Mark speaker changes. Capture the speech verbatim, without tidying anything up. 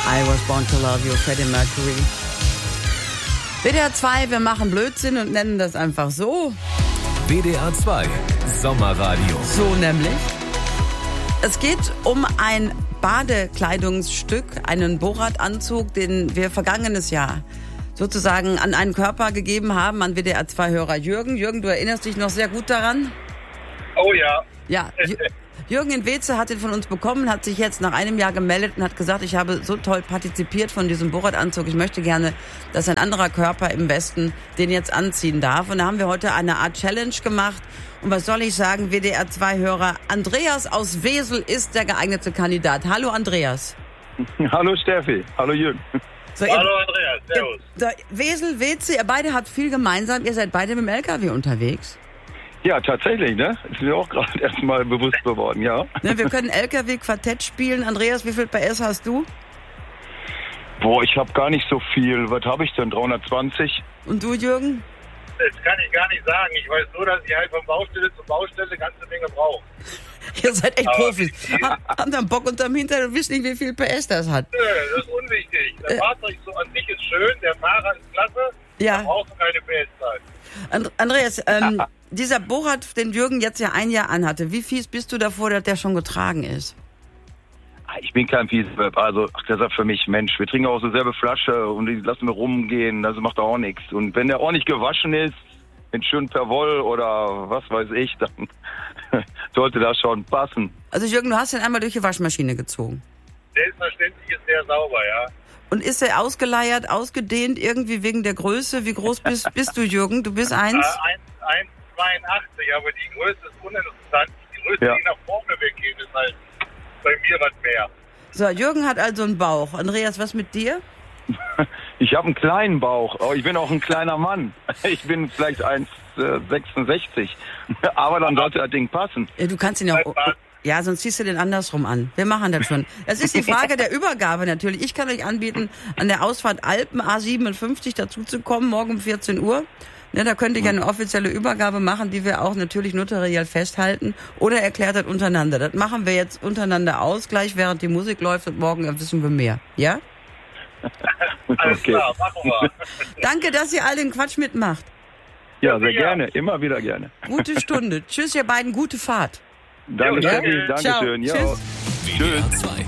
Speaker 1: I Was Born to Love You, Freddie Mercury. W D R zwei, wir machen Blödsinn und nennen das einfach so.
Speaker 2: W D R zwei, Sommerradio.
Speaker 1: So nämlich. Es geht um ein Badekleidungsstück, einen Borat-Anzug, den wir vergangenes Jahr sozusagen an einen Körper gegeben haben, an W D R zwei-Hörer Jürgen. Jürgen, du erinnerst dich noch sehr gut daran?
Speaker 3: Oh ja.
Speaker 1: Ja, Jürgen in Weze hat den von uns bekommen, hat sich jetzt nach einem Jahr gemeldet und hat gesagt, ich habe so toll partizipiert von diesem Borat-Anzug. Ich möchte gerne, dass ein anderer Körper im Westen den jetzt anziehen darf. Und da haben wir heute eine Art Challenge gemacht. Und was soll ich sagen, W D R zwei-Hörer, Andreas aus Wesel ist der geeignete Kandidat. Hallo Andreas.
Speaker 4: Hallo Steffi, hallo Jürgen.
Speaker 3: So, ihr, Hallo Andreas, servus.
Speaker 1: Ihr, Wesel, Weze, ihr beide habt viel gemeinsam. Ihr seid beide mit dem L K W unterwegs.
Speaker 4: Ja, tatsächlich, ne? Ist mir auch gerade erst mal bewusst geworden, ja.
Speaker 1: Ne, wir können L K W-Quartett spielen. Andreas, wie viel P S hast du?
Speaker 4: Boah, ich habe gar nicht so viel. Was habe ich denn? dreihundertzwanzig?
Speaker 1: Und du, Jürgen?
Speaker 3: Das kann ich gar nicht sagen. Ich weiß nur, dass ich halt von Baustelle zu Baustelle eine ganze Menge brauche.
Speaker 1: Ihr seid echt
Speaker 3: Aber
Speaker 1: Profis. Ha, haben dann Bock unterm Hintern und wisst nicht, wie viel P S das hat.
Speaker 3: Nö, das ist unwichtig. Das
Speaker 1: Äh.
Speaker 3: Fahrzeug so an sich ist schön, der Fahrer ist klasse,
Speaker 1: Ja.
Speaker 3: da brauchst du keine P S-Zeit.
Speaker 1: And- Andreas, ähm, dieser Borat, den Jürgen jetzt ja ein Jahr anhatte, wie fies bist du davor, dass der schon getragen ist?
Speaker 4: Ich bin kein Fiesweb. Also, ach, der sagt für mich, Mensch, wir trinken auch so selbe Flasche und die lassen wir rumgehen, also macht auch nichts. Und wenn der ordentlich gewaschen ist, in schön per Woll oder was weiß ich, dann sollte das schon passen.
Speaker 1: Also Jürgen, du hast den einmal durch die Waschmaschine gezogen.
Speaker 3: Selbstverständlich ist der sauber, ja.
Speaker 1: Und ist er ausgeleiert, ausgedehnt, irgendwie wegen der Größe? Wie groß bist, bist du, Jürgen? Du bist eins?
Speaker 3: Äh, eins Komma zweiundachtzig, aber die Größe ist uninteressant. Die Größe,
Speaker 4: Ja.
Speaker 3: die nach vorne weggeht, ist halt bei mir was mehr.
Speaker 1: So, Jürgen hat also einen Bauch. Andreas, was mit dir?
Speaker 4: Ich habe einen kleinen Bauch, aber ich bin auch ein kleiner Mann. Ich bin vielleicht eins Komma sechsundsechzig. Aber dann sollte das Ding passen.
Speaker 1: Ja, du kannst ihn ja auch... Ja, sonst ziehst du den andersrum an. Wir machen das schon. Es ist die Frage der Übergabe natürlich. Ich kann euch anbieten, an der Ausfahrt Alpen A siebenundfünfzig dazu zu kommen, morgen um vierzehn Uhr. Ne, da könnte ich eine offizielle Übergabe machen, die wir auch natürlich notariell festhalten. Oder erklärt das untereinander. Das machen wir jetzt untereinander aus, gleich während die Musik läuft und morgen wissen wir mehr. Ja?
Speaker 3: Alles
Speaker 4: Okay.
Speaker 3: klar, machen wir.
Speaker 1: Danke, dass ihr all den Quatsch mitmacht.
Speaker 4: Ja, sehr
Speaker 3: Ja.
Speaker 4: gerne, immer wieder gerne.
Speaker 1: Gute Stunde. Tschüss, ihr beiden, gute Fahrt.
Speaker 4: Danke,
Speaker 3: Jo,
Speaker 4: Steffi,
Speaker 3: danke.
Speaker 4: danke schön.
Speaker 1: Ciao.
Speaker 4: Ja.
Speaker 1: Tschüss.
Speaker 2: W D R zwei,